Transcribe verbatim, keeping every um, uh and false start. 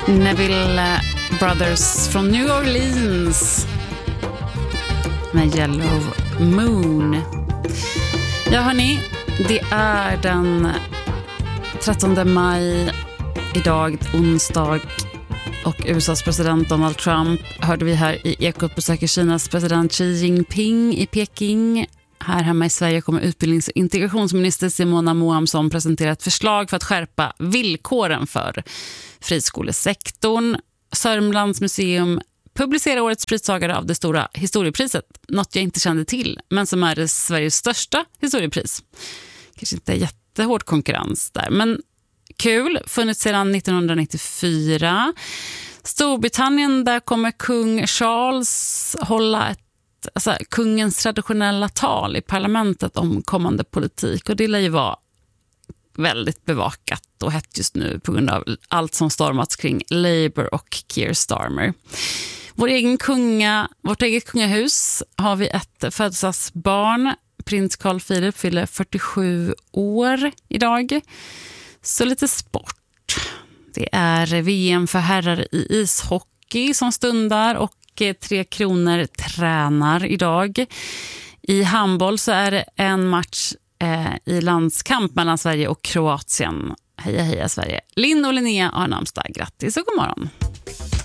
Neville Brothers från New Orleans med Yellow Moon. Ja hörni, det är den trettonde maj idag, onsdag, och U S A:s president Donald Trump hörde vi här i Ekot besöker Kinas president Xi Jinping i Peking. Här hemma i Sverige kommer utbildnings- och integrationsminister Simona Moamsson presentera ett förslag för att skärpa villkoren för friskolesektorn. Sörmlands museum publicerar årets pristagare av det stora historiepriset. Något jag inte kände till, men som är det Sveriges största historiepris. Kanske inte jättehård konkurrens där, men kul. Funnits sedan nittonhundranittiofyra. Storbritannien, där kommer kung Charles hålla ett Alltså, kungens traditionella tal i parlamentet om kommande politik, och det lär ju vara väldigt bevakat och hett just nu på grund av allt som stormats kring Labour och Keir Starmer. Vår egen kunga, vårt eget kungahus har vi ett födelsedagsbarn. Prins Carl Philip fyller fyrtiosju år idag. Så lite sport. Det är V M för herrar i ishockey som stundar, och Tre Kronor tränar idag. I handboll så är det en match eh, i landskamp mellan Sverige och Kroatien. Heja heja Sverige. Linn och Linnea har namnsdag. Grattis och god morgon.